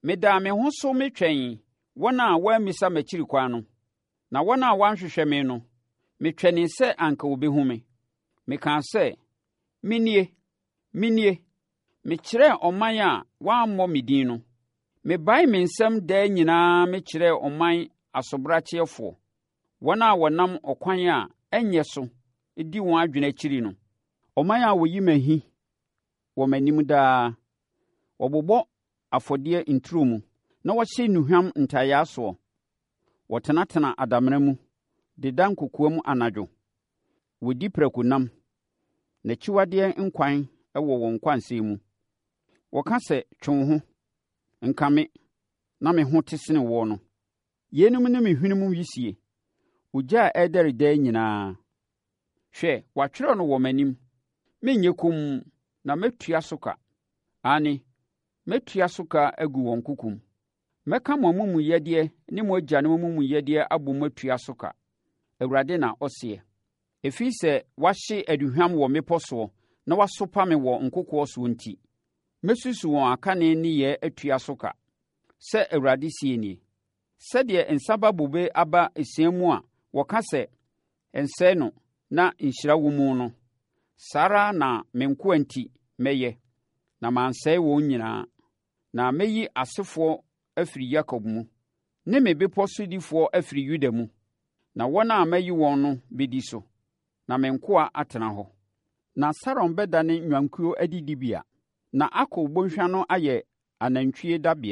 Medaa me ho so metwɛn wɔn a wɔammisa m'akyiri kwan no, na wɔn a wɔanhwehwɛ me no, metwɛnee sɛ anka wɔbɛhu me. Mekaa sɛ, Menie. Mekyerɛɛ ɔman a wɔammɔ me din no. Mebae me nsɛm daa nyinaa mekyerɛɛ ɔman asobrakyeɛfoɔ, wɔn a wɔnam ɔkwan a ɛnyɛ so di wɔn adwene akyiri no. Ɔman a wɔyi me ahi wɔ m'anim daa. Wɔbobɔ afɔdeɛ nturo mu, na wɔhyɛ nnuhwam ntayaa. Wɔtenatena adamena mu, deda nkokoam anadwo. Wɔdi prakonam, n'akyiwadeɛ nkwan wɔ wɔn nkwansɛn mu. Wɔka sɛ, twe wo ho, nka me, na me ho te sene woɔ no. Yeinom ne me hwenem wisie, ogya a ɛdɛre daa nyinaa. Hwɛ, wɔatwerɛ no wɔ m'anim. Menyɛ komm na mɛtua so ka. Ane, mɛtua so ka agu wɔn kukum. Mɛka mo amumuyɛdeɛ ne mo agyanom amumuyɛdeɛ abɔ mu atua so ka, Awurade na ɔseɛ. Ɛfiri sɛ wɔahye aduhwam wɔ mmepɔ soɔ na wɔasopa me wɔ nkokoɔ soɔ nti, mɛsusu wɔn akane nneyɛɛ atua so ka, sɛ Awurade sie nie. Sɛdeɛ nsa ba bobe aba esiam mu a wɔka sɛ, ɛnsɛe no na nhyira wɔ mu no, saa ara na me nkoa nti mɛyɛ, na mansɛe wɔn nyinaa. Na mɛyi asefoɔ afiri Yakob mu, ne me bepɔ sodifoɔ afiri Yuda mu. Na wɔn a mayi wɔn no bɛdi so, na me nkoa atena hɔ. Na Saron bɛdane nnwankuo adidibea, na Akɔr bɔnhwa no ayɛ anantwie dabea.